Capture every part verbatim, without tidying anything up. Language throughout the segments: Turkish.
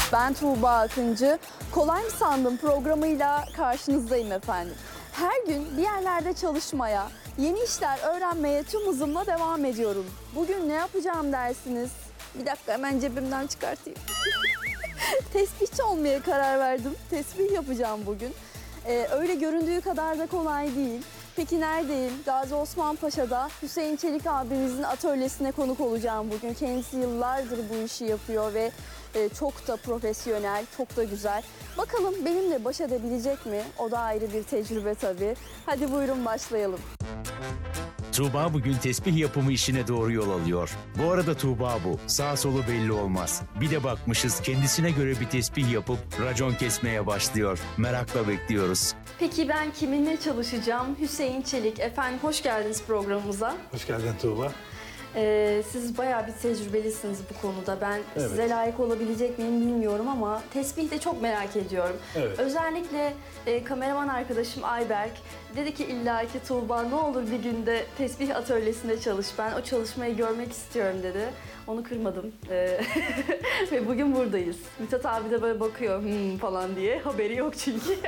Ben Tuğba Akıncı. Kolay mı sandım programıyla karşınızdayım efendim. Her gün bir yerlerde çalışmaya, yeni işler öğrenmeye tüm hızımla devam ediyorum. Bugün ne yapacağım dersiniz? Bir dakika hemen cebimden çıkartayım. Tesbihçi olmaya karar verdim. Tesbih yapacağım bugün. Ee, öyle göründüğü kadar da kolay değil. Peki neredeyim? Gazi Osman Paşa'da Hüseyin Çelik abimizin atölyesine konuk olacağım bugün. Kendisi yıllardır bu işi yapıyor ve e, çok da profesyonel, çok da güzel. Bakalım benimle baş edebilecek mi? O da ayrı bir tecrübe tabii. Hadi buyurun başlayalım. Tuğba bugün tesbih yapımı işine doğru yol alıyor. Bu arada Tuğba bu. Sağ solu belli olmaz. Bir de bakmışız kendisine göre bir tesbih yapıp racon kesmeye başlıyor. Merakla bekliyoruz. Peki ben kiminle çalışacağım? Hüseyin Çelik. Efendim hoş geldiniz programımıza. Hoş geldin Tuğba. Ee, siz bayağı bir tecrübelisiniz bu konuda. Ben Evet. size layık olabilecek miyim bilmiyorum ama tesbih de çok merak ediyorum. Evet. Özellikle e, kameraman arkadaşım Ayberk dedi ki illa ki Tuğba ne olur bir günde tesbih atölyesinde çalış. Ben o çalışmayı görmek istiyorum dedi. Onu kırmadım. Ee, Ve bugün buradayız. Mithat abi de böyle bakıyor hmm falan diye. Haberi yok çünkü.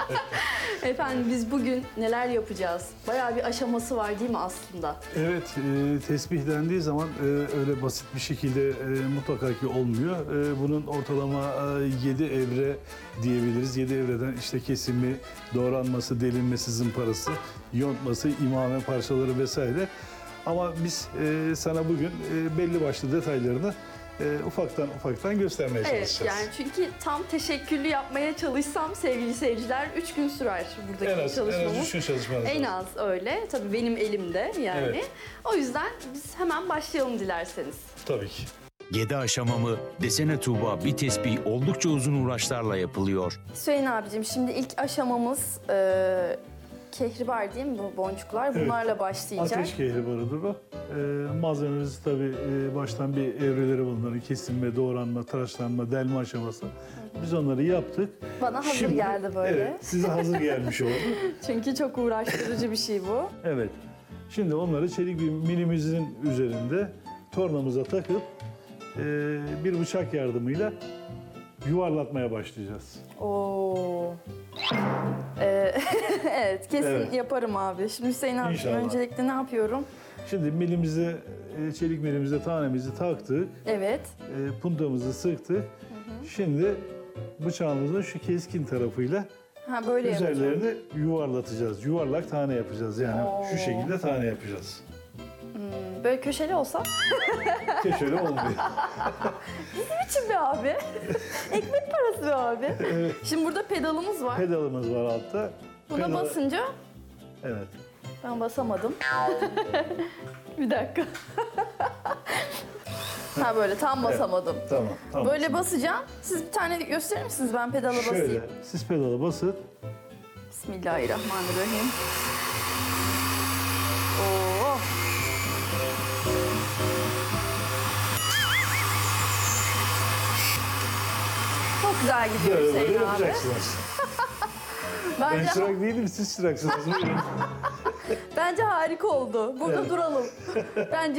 Efendim biz bugün neler yapacağız? Bayağı bir aşaması var değil mi aslında? Evet, e, tesbih dendiği zaman e, öyle basit bir şekilde e, mutlaka ki olmuyor. E, bunun ortalama e, yedi evre diyebiliriz. yedi evreden işte kesimi, doğranması, delinmesi, zımparası, yontması, imame parçaları vesaire. Ama biz e, sana bugün e, belli başlı detaylarını e, ufaktan ufaktan göstermeye Evet çalışacağız. yani çünkü tam teşekküllü yapmaya çalışsam sevgili seyirciler üç gün sürer buradaki En az, en çalışmamız. az üç gün çalışmanız En lazım. az öyle. Tabii benim elimde yani. Evet. O yüzden biz hemen başlayalım dilerseniz. Tabii ki. Yedi aşama mı? Desene Tuğba bir tesbih oldukça uzun uğraşlarla yapılıyor. Hüseyin abicim şimdi ilk aşamamız e, kehribar değil mi bu boncuklar? Bunlarla başlayacak. Ateş kehribarıdır o. Ee, malzememiz tabii e, baştan bir evreleri bunların kesilme, doğranma, tıraşlanma, delme aşaması. Biz onları yaptık. Bana hazır Şimdi- geldi böyle. Evet, size hazır gelmiş oldu. Çünkü çok uğraştırıcı bir şey bu. Evet. Şimdi onları çelik bir milimizin üzerinde tornamıza takıp e, bir bıçak yardımıyla yuvarlatmaya başlayacağız. Oo. Ee, evet kesin Evet. yaparım abi. Şimdi Hüseyin abi İnşallah. öncelikle ne yapıyorum? Şimdi milimize, e, çelik milimize tanemizi taktık. Evet. E, puntamızı sıktık. Şimdi bıçağımızın şu keskin tarafıyla Ha böyle yapacağım. üzerlerini yuvarlatacağız. Yuvarlak tane yapacağız. Yani Oo. şu şekilde tane yapacağız. Böyle köşeli olsa. Köşeli olmuyor. Ne biçim be abi? Ekmek parası be abi. Şimdi burada pedalımız var. Pedalımız var altta. Buna Pedal- basınca Evet. ben basamadım. Bir dakika. Ha böyle tam basamadım. Tamam. tamam. Böyle basacağım. Siz bir tane gösterir misiniz? Ben pedala basayım. Şöyle, siz pedala basın. Bismillahirrahmanirrahim. Oo. Çok güzel gidiyor Böyle böyle Hüseyin abi. yapacaksınız. Ben Bence, çırak değilim, siz çıraksınız. Buyurun. bence harika oldu. Burada Evet. duralım. Bence